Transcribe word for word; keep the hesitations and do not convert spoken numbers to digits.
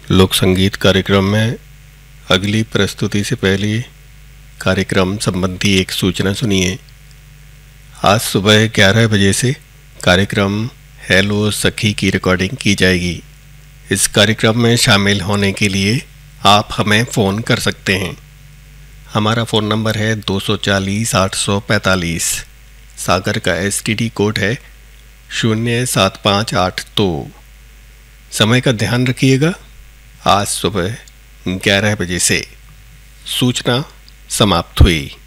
लोक संगीत कार्यक्रम में अगली प्रस्तुति से पहले कार्यक्रम संबंधी एक सूचना सुनिए। आज सुबह ग्यारह बजे से कार्यक्रम हेलो सखी की रिकॉर्डिंग की जाएगी। इस कार्यक्रम में शामिल होने के लिए आप हमें फ़ोन कर सकते हैं। हमारा फ़ोन नंबर है दो सौ चालीस आठ सौ पैंतालीस। सागर का एस टी डी कोड है शून्य सात पाँच आठ दो। समय का ध्यान रखिएगा। आज सुबह ग्यारह बजे से। सूचना समाप्त हुई।